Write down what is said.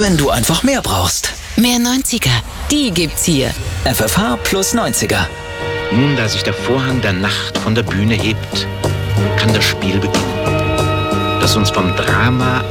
wenn du einfach mehr brauchst. Mehr 90er, die gibt's hier. FFH plus 90er. Nun, da sich der Vorhang der Nacht von der Bühne hebt, kann das Spiel beginnen, das uns vom Drama